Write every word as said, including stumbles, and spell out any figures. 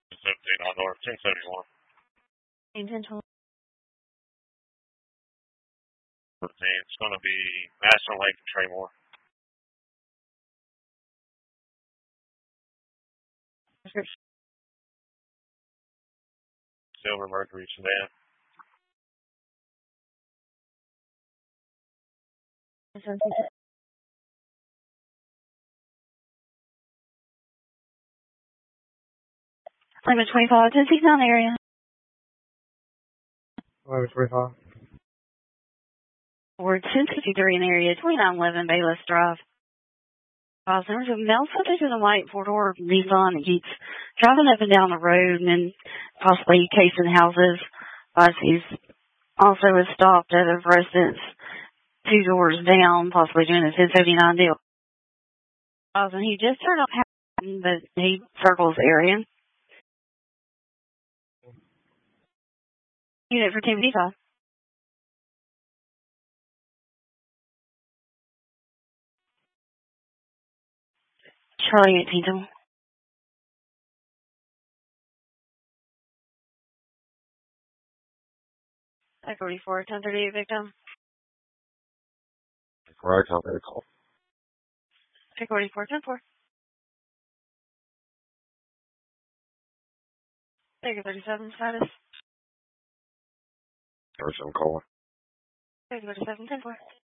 seventeen on north, ten seventy-one. Intentional. It's going to be National Lake and Traymore. Silver Mercury sedan. eleven twenty-five, ten sixty-nine area. eleven twenty-five. Or ten sixty-three in the area, twenty-nine eleven Bayless Drive. Uh, so there's a male subject in a white four-door Nissan that keeps driving up and down the road and then possibly casing houses. Uh, he's also was stopped at a residence two doors down, possibly doing a ten seventy-nine deal. Uh, and he just turned up, but he circles the area. Unit for ten fifty-five. Charlie eighteen two. five forty-four, ten thirty-eight victim. Right, I'll take a call. five forty-four, ten four. Take a thirty-seven status. thirty-seven calling. Take a thirty-seven, ten four.